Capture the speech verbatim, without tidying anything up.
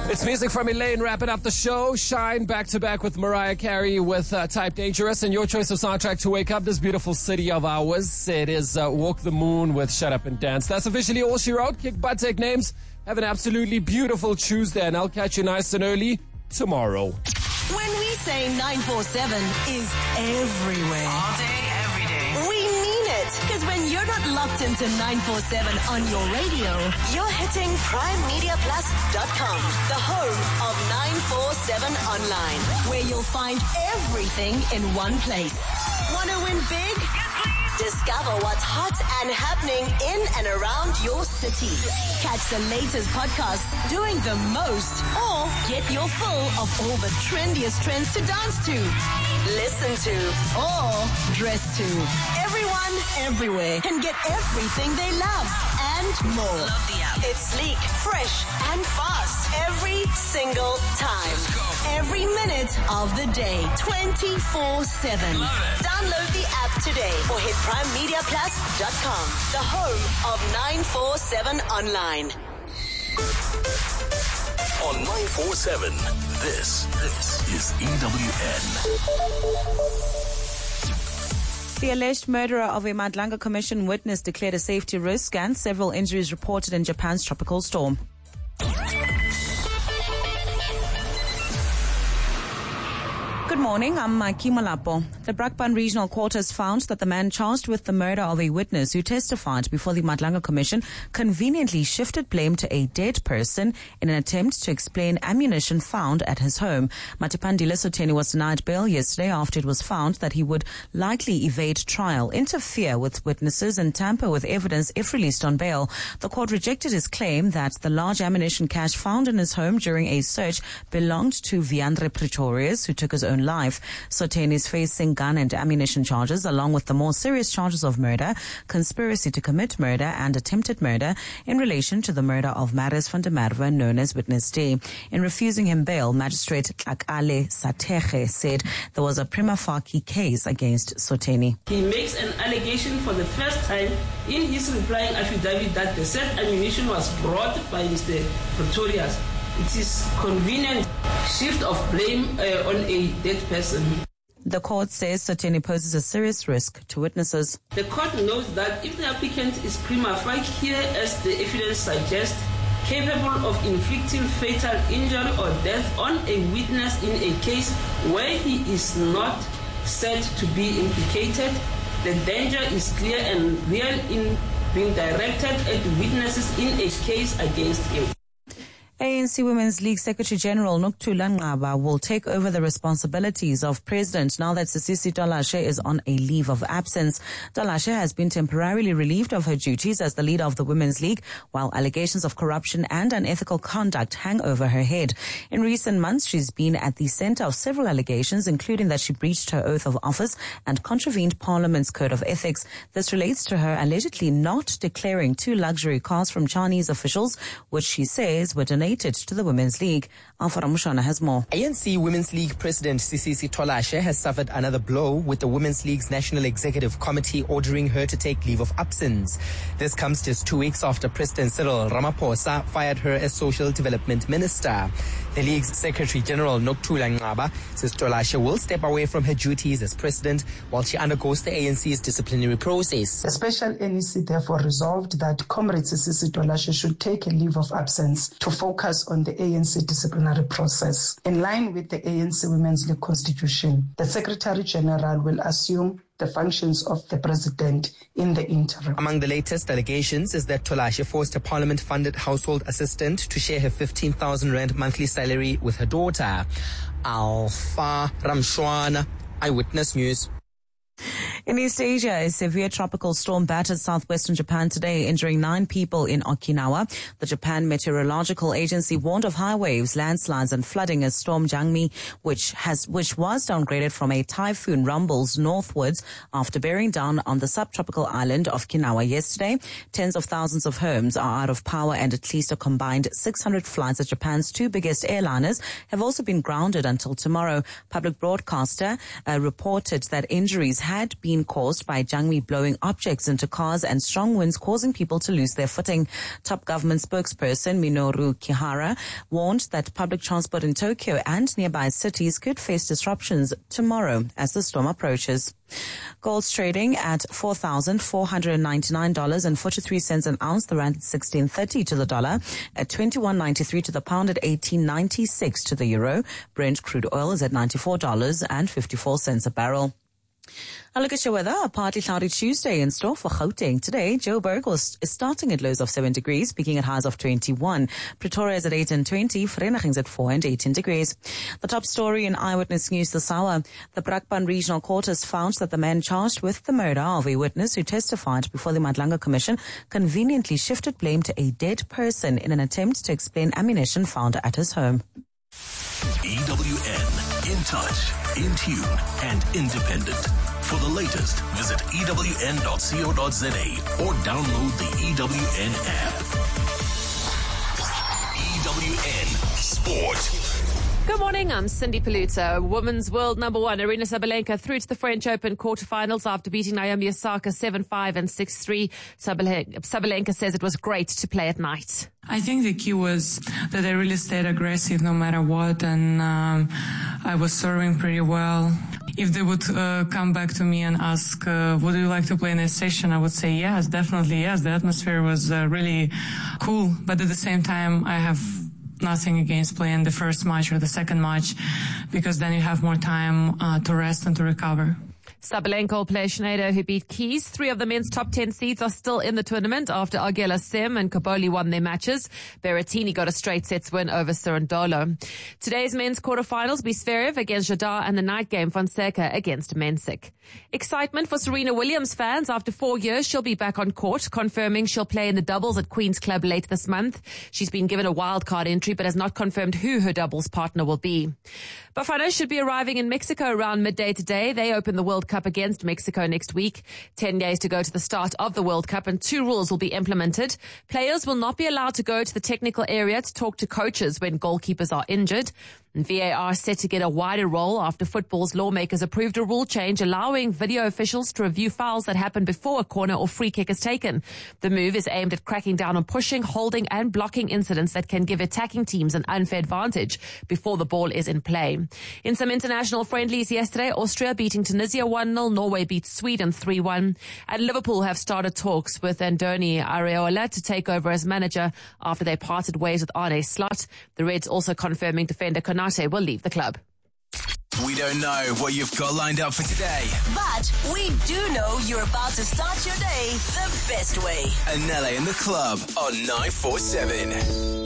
It's music from Elaine wrapping up the show. Shine back to back with Mariah Carey with uh, Type Dangerous, and your choice of soundtrack to wake up this beautiful city of ours. It is uh, Walk the Moon with Shut Up and Dance. That's officially all she wrote. Kick butt, take names. Have an absolutely beautiful Tuesday, and I'll catch you nice and early tomorrow. When we say nine four seven is everywhere. All day, every day. We mean it. Because when you're not locked into nine four seven on your radio, you're hitting prime media plus dot com, the home of nine four seven online, where you'll find everything in one place. Want to win big? Discover what's hot and happening in and around your city. Catch the latest podcasts doing the most, or get your fill of all the trendiest trends to dance to, listen to, or dress to. Everyone, everywhere can get everything they love and more. Love the app. It's sleek, fresh, and fast every single time. Every minute of the day, twenty-four seven. Download the app today or hit prime media plus dot com, the home of nine four seven online. On nine four seven, this, this is E W N. The alleged murderer of a Madlanga Commission witness declared a safety risk and several injuries reported in Japan's tropical storm. Good morning, I'm Maiki Malapo. The Brakpan Regional Court has found that the man charged with the murder of a witness who testified before the Madlanga Commission conveniently shifted blame to a dead person in an attempt to explain ammunition found at his home. Matipandile Sotheni was denied bail yesterday after it was found that he would likely evade trial, interfere with witnesses and tamper with evidence if released on bail. The court rejected his claim that the large ammunition cache found in his home during a search belonged to Viandre Pretorius, who took his own life. Sotheni is facing gun and ammunition charges along with the more serious charges of murder, conspiracy to commit murder and attempted murder in relation to the murder of Marius van der Merwe, known as Witness D. In refusing him bail, Magistrate Tlakale Sateche said there was a prima facie case against Sotheni. He makes an allegation for the first time in his replying affidavit that the said ammunition was brought by Mister Pretorius. It is convenient shift of blame uh, on a dead person. The court says Sotheni poses a serious risk to witnesses. The court notes that if the applicant is prima facie, as the evidence suggests, capable of inflicting fatal injury or death on a witness in a case where he is not said to be implicated, the danger is clear and real in being directed at witnesses in a case against him. A N C Women's League Secretary General Nokuthula Nqaba will take over the responsibilities of President now that Sisisi Tolashe is on a leave of absence. Tolashe has been temporarily relieved of her duties as the leader of the Women's League, while allegations of corruption and unethical conduct hang over her head. In recent months, she's been at the center of several allegations, including that she breached her oath of office and contravened Parliament's code of ethics. This relates to her allegedly not declaring two luxury cars from Chinese officials, which she says were donated to the Women's League. Alpha Ramushana has more. A N C Women's League President Sisisi Tolashe has suffered another blow with the Women's League's National Executive Committee ordering her to take leave of absence. This comes just two weeks after President Cyril Ramaphosa fired her as Social Development Minister. The League's Secretary General Nokuthula Nqaba says Tolashe will step away from her duties as President while she undergoes the A N C's disciplinary process. The special N E C therefore resolved that Comrade Sisisi Tolashe should take a leave of absence to focus on the A N C disciplinary process. In line with the A N C Women's League Constitution, the Secretary General will assume the functions of the President in the interim. Among the latest allegations is that Tolashe forced a Parliament-funded household assistant to share her fifteen thousand rand monthly salary with her daughter. Alpha Ramshwana, Eyewitness News. In East Asia, a severe tropical storm battered southwestern Japan today, injuring nine people in Okinawa. The Japan Meteorological Agency warned of high waves, landslides and flooding as Storm Jangmi, which has which was downgraded from a typhoon, rumbles northwards after bearing down on the subtropical island of Okinawa yesterday. Tens of thousands of homes are out of power and at least a combined six hundred flights at Japan's two biggest airliners have also been grounded until tomorrow. Public broadcaster uh, reported that injuries had been being caused by Jangmi blowing objects into cars and strong winds causing people to lose their footing. Top government spokesperson Minoru Kihara warned that public transport in Tokyo and nearby cities could face disruptions tomorrow as the storm approaches. Gold's trading at four thousand four hundred ninety-nine dollars and forty-three cents an ounce. The rand at sixteen thirty to the dollar, at twenty-one ninety-three to the pound, at eighteen ninety-six to the euro. Brent crude oil is at ninety-four dollars and fifty-four cents a barrel. A look at your weather. A partly cloudy Tuesday in store for Gauteng. Today, Joburg is starting at lows of seven degrees, peaking at highs of twenty-one. Pretoria is at eight and twenty. Vereeniging's at four and eighteen degrees. The top story in Eyewitness News this hour. The Brakpan Regional Court has found that the man charged with the murder of a witness who testified before the Madlanga Commission conveniently shifted blame to a dead person in an attempt to explain ammunition found at his home. E W N, in touch, in tune, and independent. For the latest, visit E W N dot co dot za or download the E W N app. E W N Sport. Good morning, I'm Cindy Paluta. Women's world number one, Aryna Sabalenka, through to the French Open quarterfinals after beating Naomi Osaka seven five and six three. Sabalenka says it was great to play at night. I think the key was that I really stayed aggressive no matter what, and um, I was serving pretty well. If they would uh, come back to me and ask, uh, would you like to play in a session, I would say yes, definitely yes. The atmosphere was uh, really cool, but at the same time, I have nothing against playing the first match or the second match, because then you have more time uh, to rest and to recover. Sabalenka will play Schneider, who beat Keys. Three of the men's top ten seeds are still in the tournament after Arguela Sem and Kaboli won their matches. Berrettini got a straight sets win over Cerundolo. Today's men's quarterfinals be Zverev against Jadar and the night game Fonseca against Mensik. Excitement for Serena Williams fans. After four years, she'll be back on court, confirming she'll play in the doubles at Queen's Club late this month. She's been given a wildcard entry but has not confirmed who her doubles partner will be. Bafana should be arriving in Mexico around midday today. They open the World Cup against Mexico next week. Ten days to go to the start of the World Cup, and two rules will be implemented. Players will not be allowed to go to the technical area to talk to coaches when goalkeepers are injured. And V A R set to get a wider role after football's lawmakers approved a rule change allowing video officials to review fouls that happen before a corner or free kick is taken. The move is aimed at cracking down on pushing, holding and blocking incidents that can give attacking teams an unfair advantage before the ball is in play. In some international friendlies yesterday, Austria beating Tunisia one nil, Norway beat Sweden three one. And Liverpool have started talks with Andoni Areola to take over as manager after they parted ways with Arne Slot. The Reds also confirming defender Konate will leave the club. We don't know what you've got lined up for today, but we do know you're about to start your day the best way. Anele in the club on nine four seven.